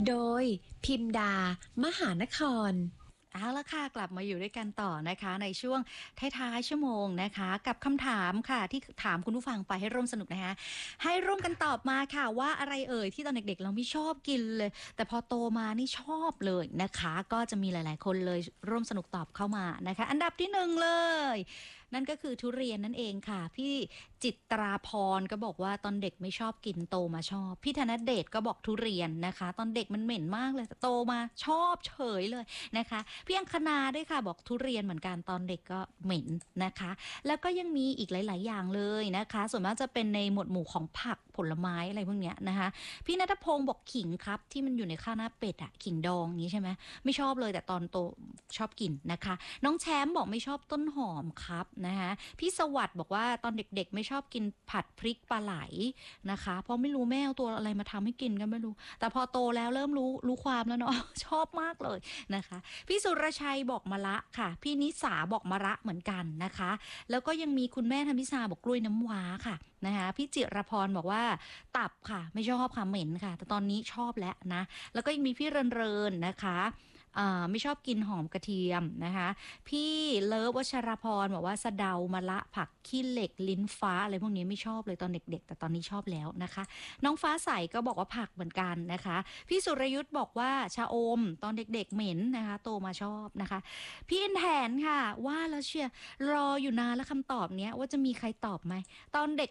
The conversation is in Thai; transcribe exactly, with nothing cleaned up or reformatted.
โดยพิมดามหานครเอาละค่ะกลับมาอยู่ด้วยกันต่อนะคะในช่วงท้ายๆชั่วโมงนะคะกับคำถามค่ะที่ถามคุณผู้ฟังไปให้ร่วมสนุกนะคะให้ร่วมกันตอบมาค่ะว่าอะไรเอ่ยที่ตอนเด็กๆเราไม่ชอบกินเลยแต่พอโตมานี่ชอบเลยนะคะก็จะมีหลายๆคนเลยร่วมสนุกตอบเข้ามานะคะอันดับที่หนึ่งเลยนั่นก็คือทุเรียนนั่นเองค่ะพี่จิตราพรก็บอกว่าตอนเด็กไม่ชอบกินโตมาชอบพี่ธนเดชก็บอกทุเรียนนะคะตอนเด็กมันเหม็นมากเลยแต่โตมาชอบเฉยเลยนะคะพี่อังคณาด้วยค่ะบอกทุเรียนเหมือนกันตอนเด็กก็เหม็นนะคะแล้วก็ยังมีอีกหลายๆอย่างเลยนะคะส่วนมากจะเป็นในหมวดหมู่ของผักผลไม้อะไรพวกเนี้ยนะคะพี่ณัฐพงศ์บอกขิงครับที่มันอยู่ในข้าวหน้าเป็ดอะขิงดองนี้ใช่ไหมไม่ชอบเลยแต่ตอนโตชอบกินนะคะน้องแชมป์บอกไม่ชอบต้นหอมครับนะคะพี่สวัสดิ์บอกว่าตอนเด็กๆไม่ชอบกินผัดพริกปลาไหลนะคะเพราะไม่รู้แม่เอาตัวอะไรมาทำให้กินก็ไม่รู้แต่พอโตแล้วเริ่มรู้รู้ความแล้วเนาะ ชอบมากเลยนะคะพี่สุรชัยบอกมะระค่ะพี่นิสาบอกมะระเหมือนกันนะคะแล้วก็ยังมีคุณแม่ธมิสาบอกกล้วยน้ำว้าค่ะนะคะพี่จิรพรบอกว่าตับค่ะไม่ชอบค่ะเหม็นค่ะแต่ตอนนี้ชอบแล้วนะแล้วก็ยังมีพี่เรินเรินนะคะไม่ชอบกินหอมกระเทียมนะคะพี่เลิฟวชรพรบอกว่าสะเดามะละผักขี้เหล็กลิ้นฟ้าอะไรพวกนี้ไม่ชอบเลยตอนเด็กๆแต่ตอนนี้ชอบแล้วนะคะน้องฟ้าใสก็บอกว่าผักเหมือนกันนะคะพี่สุรยุทธ์บอกว่าชาอมตอนเด็กๆเหม็นนะคะโตมาชอบนะคะพี่อินแทนค่ะว่าแล้วเชียร์รออยู่นานแล้วคำตอบเนี้ยว่าจะมีใครตอบไหมตอนเด็ก